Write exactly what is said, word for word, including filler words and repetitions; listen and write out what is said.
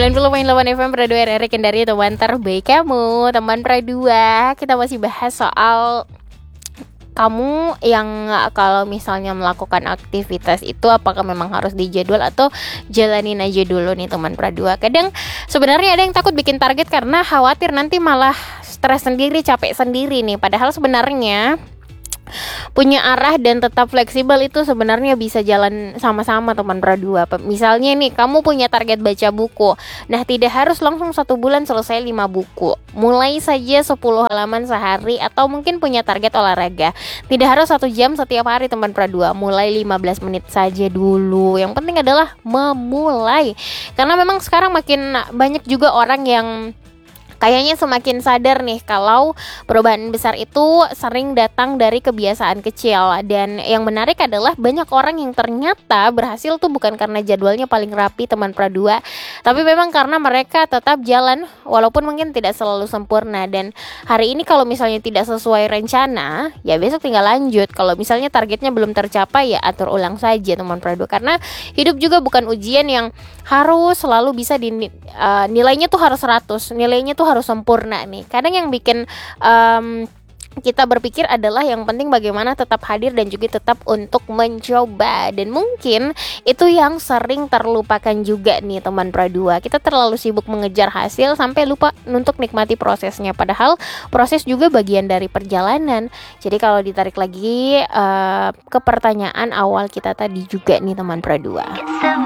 sembilan puluh koma delapan F M Pradua R R Kendari, teman terbaik kamu. Teman Pradua, kita masih bahas soal kamu yang kalau misalnya melakukan aktivitas itu apakah memang harus dijadwal atau jalanin aja dulu nih teman Pradua. Kadang sebenarnya ada yang takut bikin target karena khawatir nanti malah stres sendiri, capek sendiri nih. Padahal sebenarnya punya arah dan tetap fleksibel itu sebenarnya bisa jalan sama-sama teman Pradua. Misalnya nih kamu punya target baca buku, nah tidak harus langsung satu bulan selesai lima buku. Mulai saja sepuluh halaman sehari, atau mungkin punya target olahraga, tidak harus satu jam setiap hari teman Pradua. Mulai lima belas menit saja dulu. Yang penting adalah memulai. Karena memang sekarang makin banyak juga orang yang kayaknya semakin sadar nih kalau perubahan besar itu sering datang dari kebiasaan kecil. Dan yang menarik adalah banyak orang yang ternyata berhasil tuh bukan karena jadwalnya paling rapi teman Pradua, tapi memang karena mereka tetap jalan walaupun mungkin tidak selalu sempurna. Dan hari ini kalau misalnya tidak sesuai rencana, ya besok tinggal lanjut. Kalau misalnya targetnya belum tercapai, ya atur ulang saja teman Pradua. Karena hidup juga bukan ujian yang harus selalu bisa di, uh, nilainya tuh harus seratus, nilainya tuh harus sempurna nih. Kadang yang bikin um, kita berpikir adalah yang penting bagaimana tetap hadir dan juga tetap untuk mencoba. Dan mungkin itu yang sering terlupakan juga nih teman Pradua. Kita terlalu sibuk mengejar hasil sampai lupa untuk nikmati prosesnya. Padahal proses juga bagian dari perjalanan. Jadi kalau ditarik lagi uh, ke pertanyaan awal kita tadi juga nih teman Pradua,